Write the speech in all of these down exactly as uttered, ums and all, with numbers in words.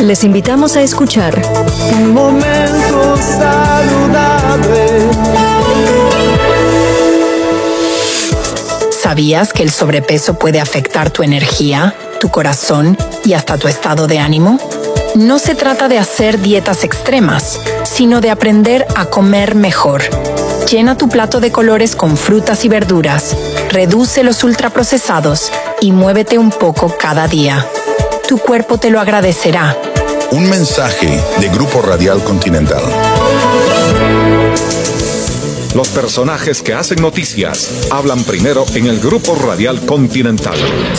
Les invitamos a escuchar Un momento saludable. ¿Sabías que el sobrepeso puede afectar tu energía, tu corazón y hasta tu estado de ánimo? No se trata de hacer dietas extremas, sino de aprender a comer mejor. Llena tu plato de colores con frutas y verduras, reduce los ultraprocesados y muévete un poco cada día. Tu cuerpo te lo agradecerá. Un mensaje de Grupo Radial Continental. Los personajes que hacen noticias hablan primero en el Grupo Radial Continental.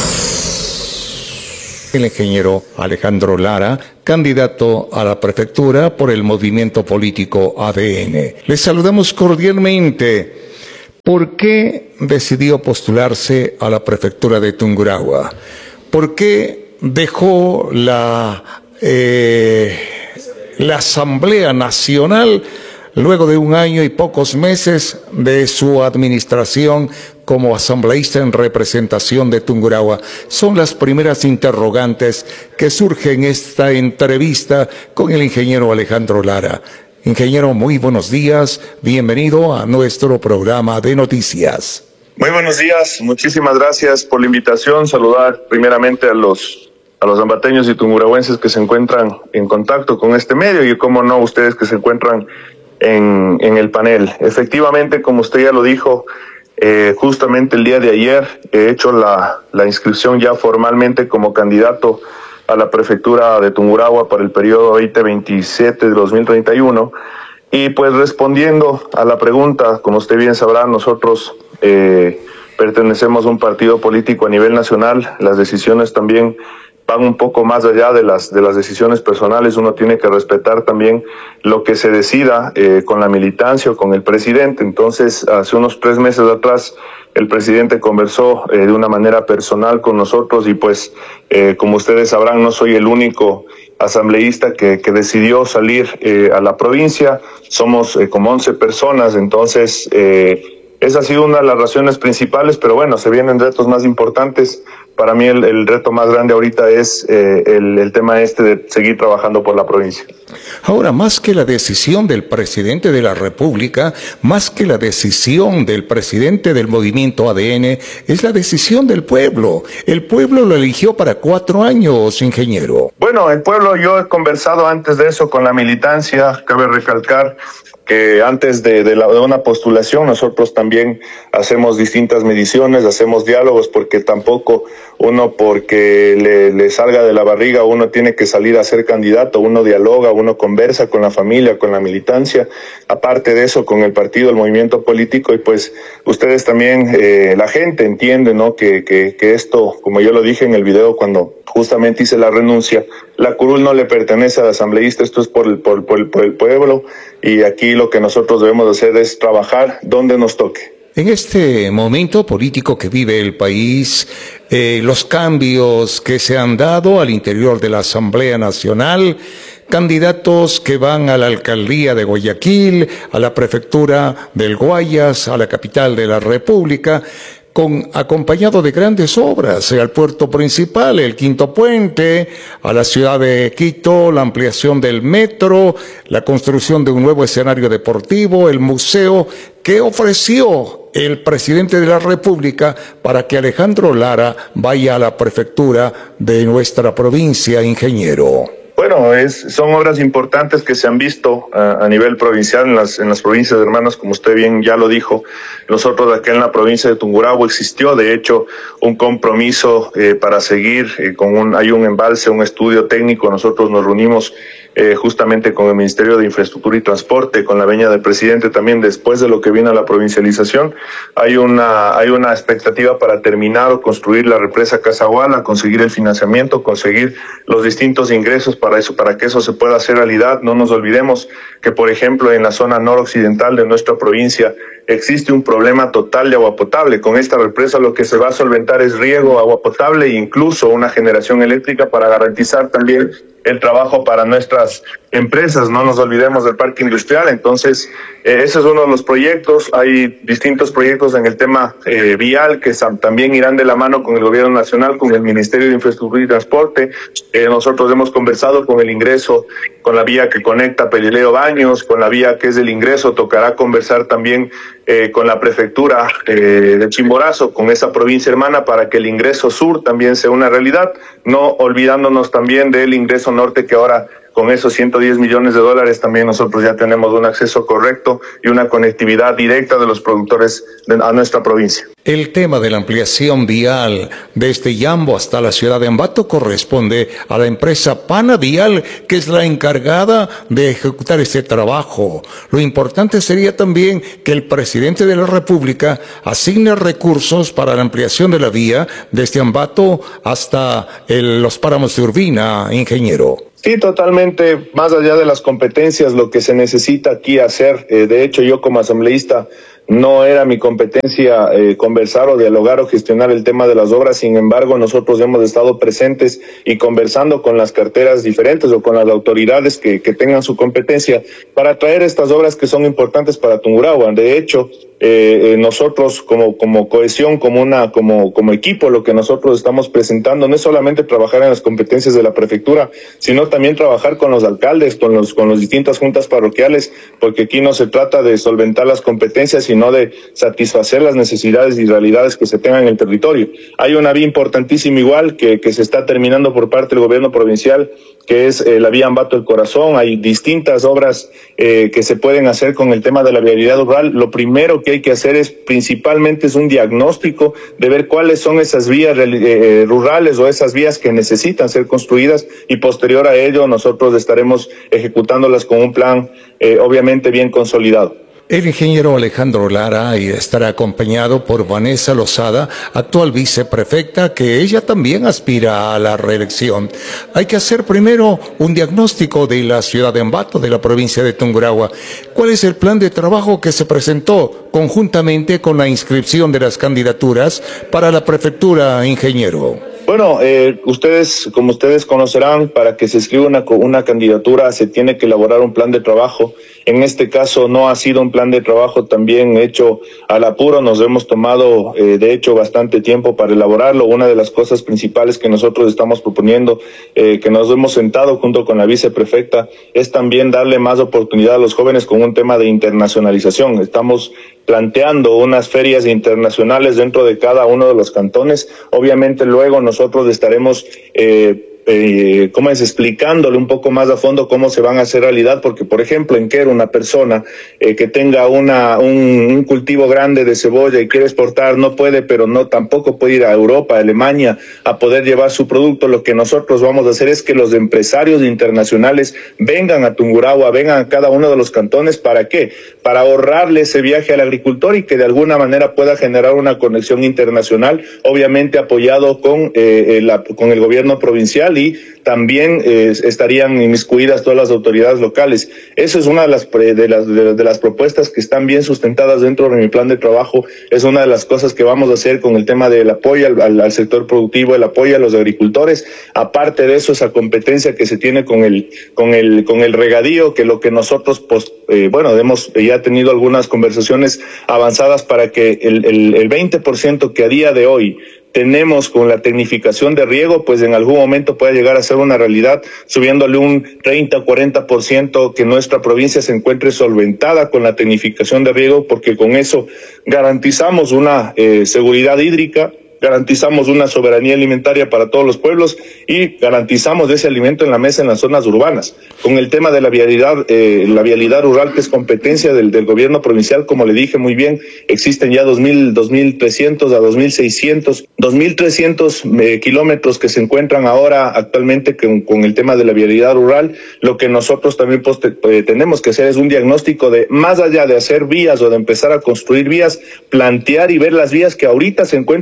El ingeniero Alejandro Lara, candidato a la prefectura por el movimiento político A D N. Les saludamos cordialmente. ¿Por qué decidió postularse a la prefectura de Tungurahua? ¿Por qué dejó la, eh, la Asamblea Nacional luego de un año y pocos meses de su administración como asambleísta en representación de Tungurahua? Son las primeras interrogantes que surgen en esta entrevista con el ingeniero Alejandro Lara. Ingeniero, muy buenos días, bienvenido a nuestro programa de noticias. Muy buenos días, muchísimas gracias por la invitación. Saludar primeramente a los a los ambateños y tungurahuenses que se encuentran en contacto con este medio y, como no, ustedes que se encuentran en, en el panel. Efectivamente, como usted ya lo dijo, eh, justamente el día de ayer he hecho la, la inscripción ya formalmente como candidato a la prefectura de Tungurahua para el periodo veinte veintisiete de dos mil treinta y uno. Y pues respondiendo a la pregunta, como usted bien sabrá, nosotros eh, pertenecemos a un partido político a nivel nacional. Las decisiones también van un poco más allá de las de las decisiones personales. Uno tiene que respetar también lo que se decida eh, con la militancia o con el presidente. Entonces, hace unos tres meses atrás, el presidente conversó eh, de una manera personal con nosotros y pues, eh, como ustedes sabrán, no soy el único asambleísta que, que decidió salir eh, a la provincia. Somos eh, como once personas, entonces eh, esa ha sido una de las razones principales, pero bueno, se vienen retos más importantes. Para mí el, el reto más grande ahorita es eh, el, el tema este de seguir trabajando por la provincia. Ahora, más que la decisión del presidente de la República, más que la decisión del presidente del movimiento A D N, es la decisión del pueblo. El pueblo lo eligió para cuatro años, ingeniero. Bueno, el pueblo, yo he conversado antes de eso con la militancia. Cabe recalcar que antes de, de, la, de una postulación nosotros también hacemos distintas mediciones, hacemos diálogos, porque tampoco uno porque le, le salga de la barriga uno tiene que salir a ser candidato. Uno dialoga, uno conversa con la familia, con la militancia, aparte de eso con el partido, el movimiento político, y pues ustedes también, eh, la gente entiende, ¿no? que, que, que esto, como yo lo dije en el video cuando justamente hice la renuncia, la curul no le pertenece al asambleísta, esto es por el, por, por, por el pueblo, y aquí lo que nosotros debemos hacer es trabajar donde nos toque. En este momento político que vive el país, eh, los cambios que se han dado al interior de la Asamblea Nacional, candidatos que van a la alcaldía de Guayaquil, a la prefectura del Guayas, a la capital de la República, con acompañado de grandes obras, al puerto principal, el Quinto Puente, a la ciudad de Quito, la ampliación del metro, la construcción de un nuevo escenario deportivo, el museo. ¿Qué ofreció el presidente de la República para que Alejandro Lara vaya a la prefectura de nuestra provincia, ingeniero? Bueno, es, son obras importantes que se han visto a, a nivel provincial en las, en las provincias hermanas, como usted bien ya lo dijo. Nosotros aquí en la provincia de Tungurahua existió, de hecho, un compromiso eh, para seguir eh, con un, hay un embalse, un estudio técnico. Nosotros nos reunimos eh, justamente con el Ministerio de Infraestructura y Transporte, con la veña del presidente también, después de lo que viene a la provincialización. Hay una, hay una expectativa para terminar o construir la represa Casaguala, conseguir el financiamiento, conseguir los distintos ingresos para eso, para que eso se pueda hacer realidad. No nos olvidemos que, por ejemplo, en la zona noroccidental de nuestra provincia existe un problema total de agua potable. Con esta represa lo que se va a solventar es riego, agua potable e incluso una generación eléctrica para garantizar también el trabajo para nuestras empresas. No nos olvidemos del parque industrial. Entonces, eh, ese es uno de los proyectos. Hay distintos proyectos en el tema eh, vial que también irán de la mano con el gobierno nacional, con el Ministerio de Infraestructura y Transporte. Eh, nosotros hemos conversado con el ingreso, con la vía que conecta Pelileo Baños, con la vía que es del ingreso. Tocará conversar también eh, con la prefectura eh, de Chimborazo, con esa provincia hermana, para que el ingreso sur también sea una realidad, no olvidándonos también del ingreso norte, que ahora con esos ciento diez millones de dólares también nosotros ya tenemos un acceso correcto y una conectividad directa de los productores de, a nuestra provincia. El tema de la ampliación vial desde Yambo hasta la ciudad de Ambato corresponde a la empresa Pana Vial, que es la encargada de ejecutar este trabajo. Lo importante sería también que el presidente de la República asigne recursos para la ampliación de la vía desde Ambato hasta el, los páramos de Urbina, ingeniero. Sí, totalmente. Más allá de las competencias, lo que se necesita aquí hacer, eh, de hecho yo como asambleísta no era mi competencia eh, conversar o dialogar o gestionar el tema de las obras. Sin embargo, nosotros hemos estado presentes y conversando con las carteras diferentes o con las autoridades que, que tengan su competencia para traer estas obras que son importantes para Tungurahua. De hecho, eh, eh, nosotros como como cohesión, como una como como equipo, lo que nosotros estamos presentando no es solamente trabajar en las competencias de la prefectura, sino también trabajar con los alcaldes, con los con las distintas juntas parroquiales, porque aquí no se trata de solventar las competencias, sino de satisfacer las necesidades y realidades que se tengan en el territorio. Hay una vía importantísima igual que, que se está terminando por parte del gobierno provincial, que es eh, la vía Ambato El Corazón. Hay distintas obras eh, que se pueden hacer con el tema de la vialidad rural. Lo primero que hay que hacer es principalmente es un diagnóstico de ver cuáles son esas vías eh, rurales o esas vías que necesitan ser construidas, y posterior a ello nosotros estaremos ejecutándolas con un plan eh, obviamente bien consolidado. El ingeniero Alejandro Lara estará acompañado por Vanessa Lozada, actual viceprefecta, que ella también aspira a la reelección. Hay que hacer primero un diagnóstico de la ciudad de Ambato, de la provincia de Tungurahua. ¿Cuál es el plan de trabajo que se presentó conjuntamente con la inscripción de las candidaturas para la prefectura, ingeniero? Bueno, eh, ustedes, como ustedes conocerán, para que se escriba una, una candidatura se tiene que elaborar un plan de trabajo. En este caso no ha sido un plan de trabajo también hecho al apuro, nos hemos tomado eh, de hecho bastante tiempo para elaborarlo. Una de las cosas principales que nosotros estamos proponiendo, eh, que nos hemos sentado junto con la viceprefecta, es también darle más oportunidad a los jóvenes con un tema de internacionalización. Estamos planteando unas ferias internacionales dentro de cada uno de los cantones. Obviamente luego nosotros estaremos eh, Eh, cómo es explicándole un poco más a fondo cómo se van a hacer realidad, porque por ejemplo en Quero una persona eh, que tenga una un, un cultivo grande de cebolla y quiere exportar, no puede, pero no tampoco puede ir a Europa, a Alemania a poder llevar su producto. Lo que nosotros vamos a hacer es que los empresarios internacionales vengan a Tungurahua, vengan a cada uno de los cantones. ¿Para qué? Para ahorrarle ese viaje al agricultor y que de alguna manera pueda generar una conexión internacional, obviamente apoyado con eh, la, con el gobierno provincial, y también eh, estarían inmiscuidas todas las autoridades locales. Eso es una de las, de, las, de, de las propuestas que están bien sustentadas dentro de mi plan de trabajo. Es una de las cosas que vamos a hacer con el tema del apoyo al, al, al sector productivo, el apoyo a los agricultores. Aparte de eso, esa competencia que se tiene con el, con el, con el regadío, que lo que nosotros, pues, eh, bueno, hemos ya tenido algunas conversaciones avanzadas para que el, el, el veinte por ciento que a día de hoy tenemos con la tecnificación de riego, pues en algún momento puede llegar a ser una realidad, subiéndole un treinta o cuarenta por ciento, que nuestra provincia se encuentre solventada con la tecnificación de riego, porque con eso garantizamos una eh, seguridad hídrica, garantizamos una soberanía alimentaria para todos los pueblos y garantizamos ese alimento en la mesa en las zonas urbanas. Con el tema de la vialidad, eh, la vialidad rural, que es competencia del, del gobierno provincial, como le dije muy bien, existen ya dos mil, dos mil trescientos a dos mil seiscientos, dos mil trescientos eh, kilómetros que se encuentran ahora actualmente con, con el tema de la vialidad rural. Lo que nosotros también pues, te, eh, tenemos que hacer es un diagnóstico de, más allá de hacer vías o de empezar a construir vías, plantear y ver las vías que ahorita se encuentran en mal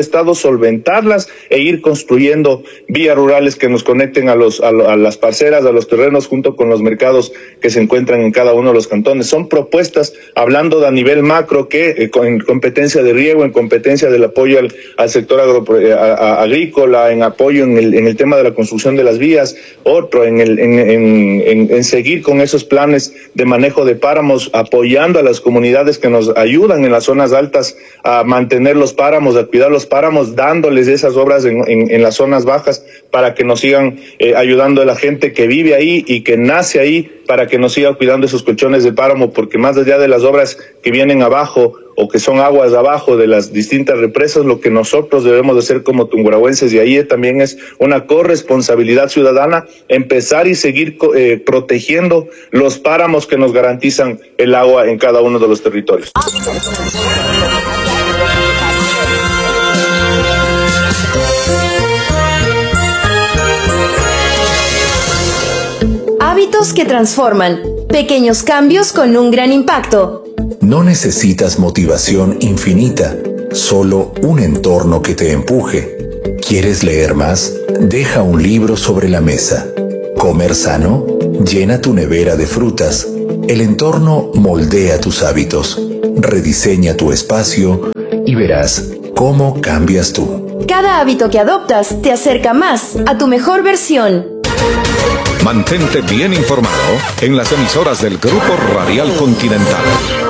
Estado solventarlas e ir construyendo vías rurales que nos conecten a los a, lo, a las parcelas, a los terrenos, junto con los mercados que se encuentran en cada uno de los cantones. Son propuestas, hablando de a nivel macro, que eh, en competencia de riego, en competencia del apoyo al, al sector agro, a, a, agrícola, en apoyo en el, en el tema de la construcción de las vías, otro en, el, en, en, en, en seguir con esos planes de manejo de páramos, apoyando a las comunidades que nos ayudan en las zonas altas a mantener los páramos, a cuidar los páramos, dándoles esas obras en, en, en las zonas bajas para que nos sigan eh, ayudando a la gente que vive ahí y que nace ahí, para que nos siga cuidando esos colchones de páramo, porque más allá de las obras que vienen abajo o que son aguas abajo de las distintas represas, lo que nosotros debemos de hacer como tungurahuenses, y ahí también es una corresponsabilidad ciudadana, empezar y seguir eh, protegiendo los páramos que nos garantizan el agua en cada uno de los territorios. Hábitos que transforman. Pequeños cambios con un gran impacto. No necesitas motivación infinita, solo un entorno que te empuje. ¿Quieres leer más? Deja un libro sobre la mesa. ¿Comer sano? Llena tu nevera de frutas. El entorno moldea tus hábitos. Rediseña tu espacio y verás cómo cambias tú. Cada hábito que adoptas te acerca más a tu mejor versión. Mantente bien informado en las emisoras del Grupo Radial Continental.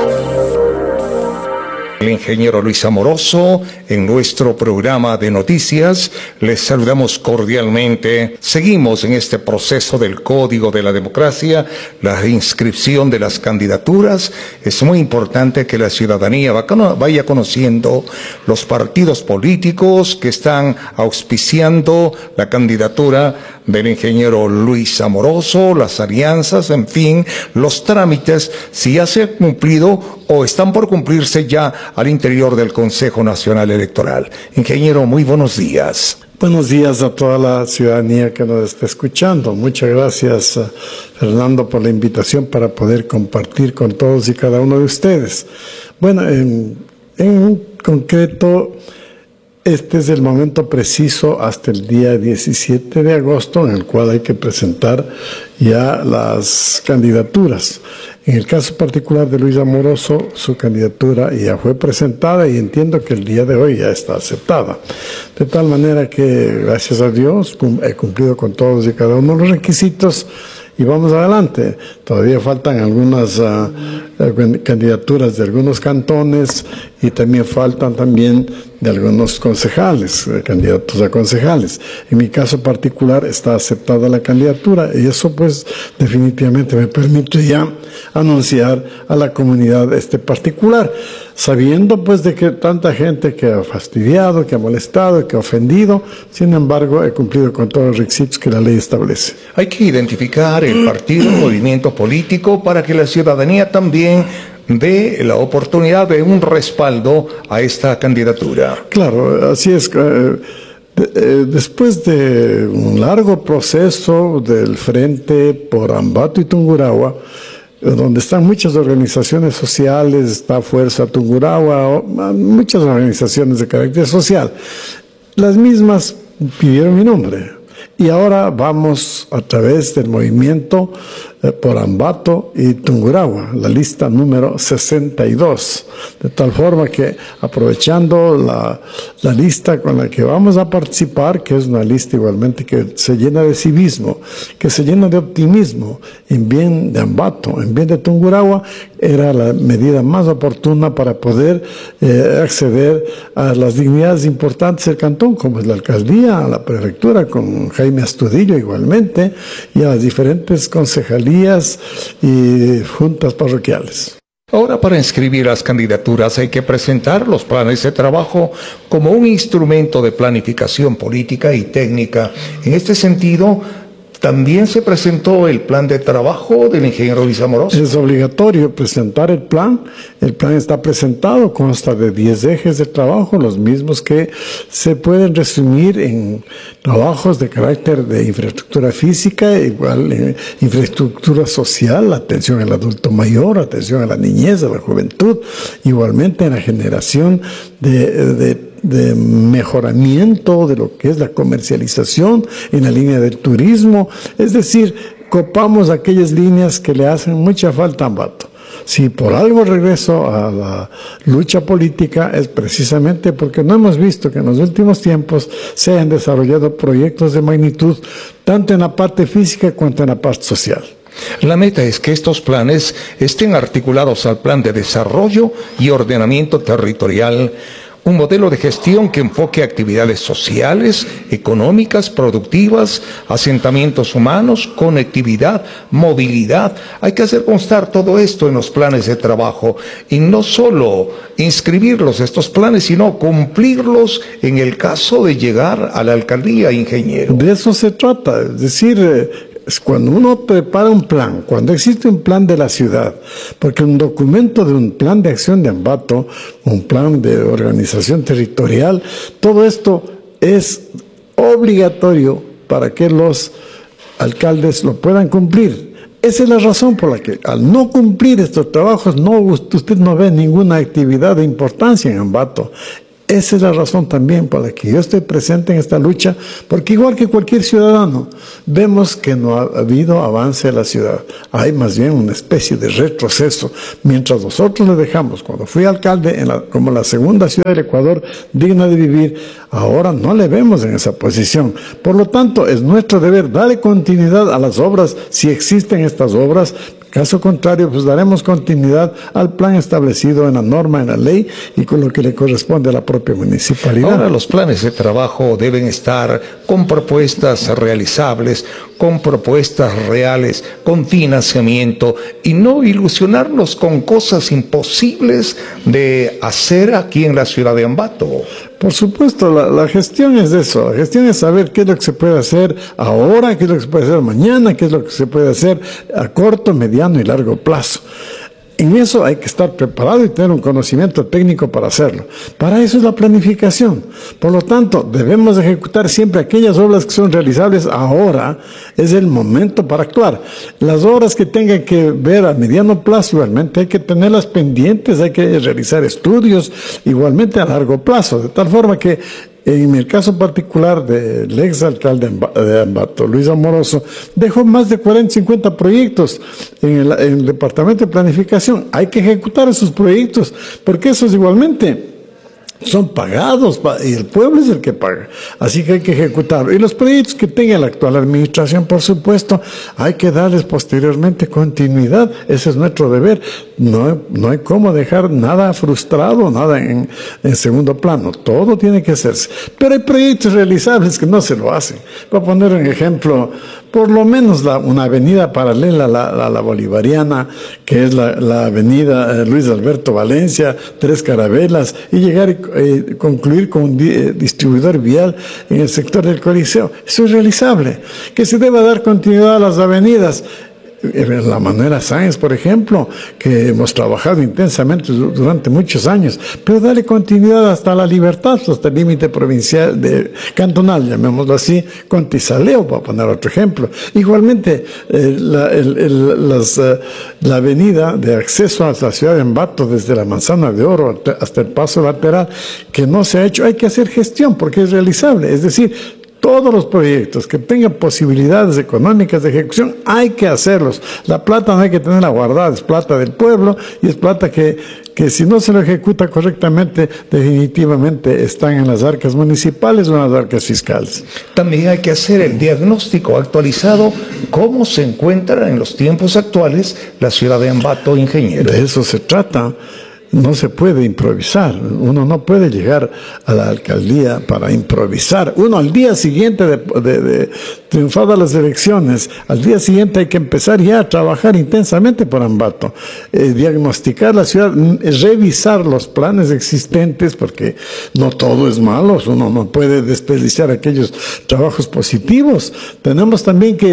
El ingeniero Luis Amoroso, en nuestro programa de noticias. Les saludamos cordialmente. Seguimos en este proceso del Código de la Democracia, la inscripción de las candidaturas. Es muy importante que la ciudadanía vaya conociendo los partidos políticos que están auspiciando la candidatura del ingeniero Luis Amoroso, las alianzas, en fin, los trámites, si ya se han cumplido o están por cumplirse ya al interior del Consejo Nacional Electoral. Ingeniero, muy buenos días. Buenos días a toda la ciudadanía que nos está escuchando. Muchas gracias, Fernando, por la invitación para poder compartir con todos y cada uno de ustedes. Bueno, en, en concreto, este es el momento preciso hasta el día diecisiete de agosto en el cual hay que presentar ya las candidaturas. En el caso particular de Luis Amoroso, su candidatura ya fue presentada y entiendo que el día de hoy ya está aceptada. De tal manera que, gracias a Dios, he cumplido con todos y cada uno de los requisitos y vamos adelante. Todavía faltan algunas uh, candidaturas de algunos cantones y también faltan también de algunos concejales, eh, candidatos a concejales. En mi caso particular está aceptada la candidatura y eso pues definitivamente me permite ya anunciar a la comunidad este particular, sabiendo pues de que tanta gente que ha fastidiado, que ha molestado, que ha ofendido, sin embargo he cumplido con todos los requisitos que la ley establece. Hay que identificar el partido, el movimiento político para que la ciudadanía también dé la oportunidad de un respaldo a esta candidatura. Claro, así es. Eh, de, eh, después de un largo proceso del Frente por Ambato y Tungurahua, donde están muchas organizaciones sociales, está Fuerza Tungurahua, muchas organizaciones de carácter social, las mismas pidieron mi nombre. Y ahora vamos a través del movimiento eh, por Ambato y Tungurahua, la lista número sesenta y dos. De tal forma que, aprovechando la, la lista con la que vamos a participar, que es una lista igualmente que se llena de civismo, que se llena de optimismo en bien de Ambato, en bien de Tungurahua, era la medida más oportuna para poder eh, acceder a las dignidades importantes del cantón, como es la alcaldía, a la prefectura, con Jaime Astudillo igualmente, y a las diferentes concejalías y juntas parroquiales. Ahora, para inscribir las candidaturas hay que presentar los planes de trabajo como un instrumento de planificación política y técnica. En este sentido, también se presentó el plan de trabajo del ingeniero Luis Amoroso. Es obligatorio presentar el plan. El plan está presentado, consta de diez ejes de trabajo, los mismos que se pueden resumir en trabajos de carácter de infraestructura física, igual eh, infraestructura social, atención al adulto mayor, atención a la niñez, a la juventud, igualmente en la generación de, de de mejoramiento de lo que es la comercialización en la línea del turismo. Es decir, copamos aquellas líneas que le hacen mucha falta a Ambato. Si por algo regreso a la lucha política es precisamente porque no hemos visto que en los últimos tiempos se hayan desarrollado proyectos de magnitud tanto en la parte física cuanto en la parte social. La meta es que estos planes estén articulados al plan de desarrollo y ordenamiento territorial, un modelo de gestión que enfoque actividades sociales, económicas, productivas, asentamientos humanos, conectividad, movilidad. Hay que hacer constar todo esto en los planes de trabajo y no solo inscribirlos estos planes, sino cumplirlos en el caso de llegar a la alcaldía, ingeniero. De eso se trata, es decir, cuando uno prepara un plan, cuando existe un plan de la ciudad, porque un documento de un plan de acción de Ambato, un plan de organización territorial, todo esto es obligatorio para que los alcaldes lo puedan cumplir. Esa es la razón por la que al no cumplir estos trabajos, no, usted no ve ninguna actividad de importancia en Ambato. Esa es la razón también por la que yo estoy presente en esta lucha, porque igual que cualquier ciudadano, vemos que no ha habido avance en la ciudad. Hay más bien una especie de retroceso. Mientras nosotros le dejamos, cuando fui alcalde, en la, como la segunda ciudad del Ecuador digna de vivir, ahora no le vemos en esa posición. Por lo tanto, es nuestro deber darle continuidad a las obras, si existen estas obras. Caso contrario, pues daremos continuidad al plan establecido en la norma, en la ley y con lo que le corresponde a la propia municipalidad. Ahora los planes de trabajo deben estar con propuestas realizables, con propuestas reales, con financiamiento y no ilusionarnos con cosas imposibles de hacer aquí en la ciudad de Ambato. Por supuesto, la, la gestión es eso, la gestión es saber qué es lo que se puede hacer ahora, qué es lo que se puede hacer mañana, qué es lo que se puede hacer a corto, mediano y largo plazo. En eso hay que estar preparado y tener un conocimiento técnico para hacerlo. Para eso es la planificación. Por lo tanto, debemos ejecutar siempre aquellas obras que son realizables ahora. Es el momento para actuar. Las obras que tengan que ver a mediano plazo, igualmente hay que tenerlas pendientes, hay que realizar estudios, igualmente a largo plazo, de tal forma que en el caso particular del ex alcalde de Ambato, Luis Amoroso, dejó más de cuarenta, cincuenta proyectos en el, en el departamento de planificación. Hay que ejecutar esos proyectos, porque esos igualmente son pagados y el pueblo es el que paga, así que hay que ejecutarlo. Y los proyectos que tenga la actual administración, por supuesto, hay que darles posteriormente continuidad. Ese es nuestro deber. No, no hay cómo dejar nada frustrado, nada en, en segundo plano. Todo tiene que hacerse. Pero hay proyectos realizables que no se lo hacen. Voy a poner un ejemplo, por lo menos la, una avenida paralela a la, a la bolivariana, que es la, la avenida Luis Alberto Valencia, Tres Carabelas, y llegar y eh, concluir con un di eh, distribuidor vial en el sector del Coliseo. Eso es realizable. Que se deba dar continuidad a las avenidas. La Manuela Sáenz, por ejemplo, que hemos trabajado intensamente durante muchos años, pero darle continuidad hasta la Libertad, hasta el límite provincial, de cantonal, llamémoslo así, con Tizaleo, para poner otro ejemplo. Igualmente, eh, la, el, el, las, uh, la avenida de acceso a la ciudad de Ambato, desde la Manzana de Oro hasta el paso lateral, que no se ha hecho, hay que hacer gestión, porque es realizable, es decir, todos los proyectos que tengan posibilidades económicas de ejecución, hay que hacerlos. La plata no hay que tenerla guardada, es plata del pueblo y es plata que, que si no se lo ejecuta correctamente, definitivamente están en las arcas municipales o en las arcas fiscales. También hay que hacer el diagnóstico actualizado, cómo se encuentra en los tiempos actuales la ciudad de Ambato, ingeniero. De eso se trata. No se puede improvisar, uno no puede llegar a la alcaldía para improvisar. Uno al día siguiente de, de, de triunfadas las elecciones, al día siguiente hay que empezar ya a trabajar intensamente por Ambato, eh, diagnosticar la ciudad, revisar los planes existentes, porque no todo es malo, uno no puede desperdiciar aquellos trabajos positivos. Tenemos también que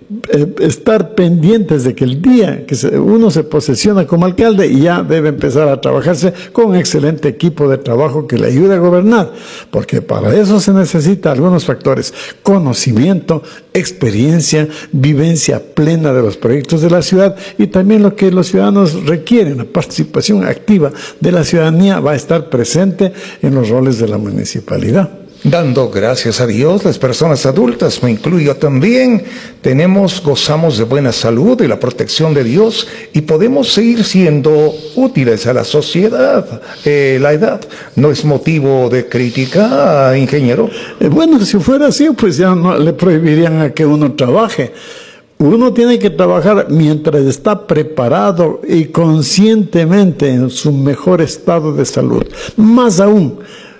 eh, estar pendientes de que el día que se, uno se posesiona como alcalde ya debe empezar a trabajarse con un excelente equipo de trabajo que le ayude a gobernar, porque para eso se necesita algunos factores: conocimiento, experiencia, vivencia plena de los proyectos de la ciudad, y también lo que los ciudadanos requieren, la participación activa de la ciudadanía va a estar presente en los roles de la municipalidad. Dando gracias a Dios, las personas adultas, me incluyo también, tenemos, gozamos de buena salud y la protección de Dios y podemos seguir siendo útiles a la sociedad. Eh, la edad no es motivo de crítica, ingeniero. Eh, bueno, si fuera así, pues ya no le prohibirían a que uno trabaje. Uno tiene que trabajar mientras está preparado y conscientemente en su mejor estado de salud. Más aún,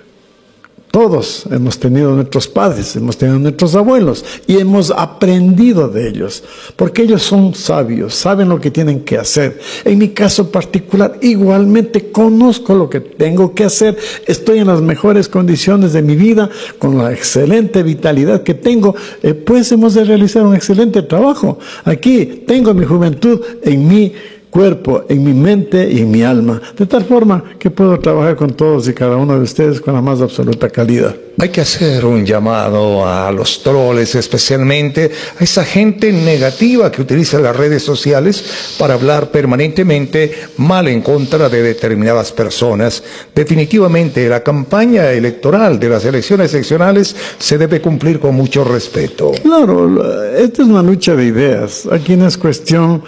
todos hemos tenido nuestros padres, hemos tenido nuestros abuelos y hemos aprendido de ellos, porque ellos son sabios, saben lo que tienen que hacer. En mi caso particular, igualmente conozco lo que tengo que hacer, estoy en las mejores condiciones de mi vida, con la excelente vitalidad que tengo, eh, pues hemos de realizar un excelente trabajo. Aquí tengo mi juventud en mi cuerpo, en mi mente y en mi alma, de tal forma que puedo trabajar con todos y cada uno de ustedes con la más absoluta calidad. Hay que hacer un llamado a los troles, especialmente a esa gente negativa que utiliza las redes sociales para hablar permanentemente mal en contra de determinadas personas. Definitivamente la campaña electoral de las elecciones seccionales se debe cumplir con mucho respeto. Claro, esta es una lucha de ideas. Aquí no es cuestión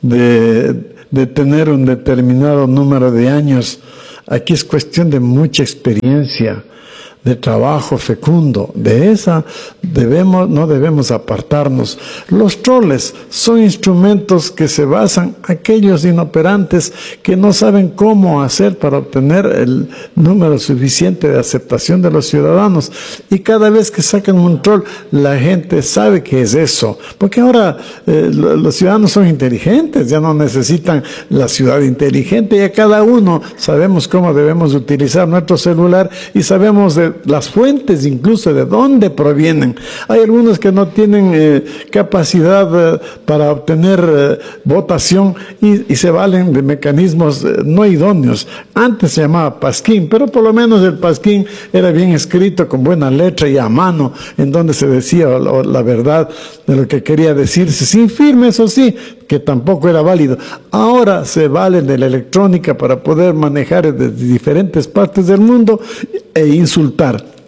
de, de tener un determinado número de años. Aquí es cuestión de mucha experiencia, de trabajo fecundo. De esa debemos, no debemos apartarnos. Los troles son instrumentos que se basan aquellos inoperantes que no saben cómo hacer para obtener el número suficiente de aceptación de los ciudadanos. Y cada vez que sacan un troll, la gente sabe que es eso. Porque ahora eh, los ciudadanos son inteligentes, ya no necesitan la ciudad inteligente, ya cada uno sabemos cómo debemos utilizar nuestro celular y sabemos de las fuentes, incluso de dónde provienen. Hay algunos que no tienen eh, capacidad eh, para obtener eh, votación y, y se valen de mecanismos eh, no idóneos. Antes se llamaba pasquín, pero por lo menos el pasquín era bien escrito, con buena letra y a mano, en donde se decía la, la verdad de lo que quería decirse, sin firme, eso sí, que tampoco era válido. Ahora se vale de la electrónica para poder manejar desde diferentes partes del mundo e insultar.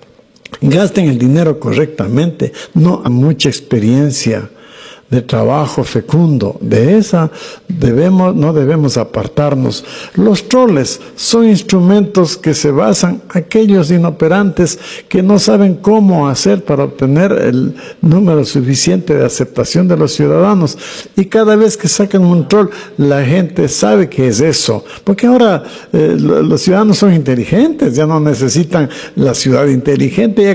Gasten el dinero correctamente, no a mucha experiencia de trabajo fecundo. De esa debemos, no debemos apartarnos. Los troles son instrumentos que se basan aquellos inoperantes que no saben cómo hacer para obtener el número suficiente de aceptación de los ciudadanos. Y cada vez que sacan un troll, la gente sabe que es eso. Porque ahora eh, los ciudadanos son inteligentes, ya no necesitan la ciudad inteligente, ya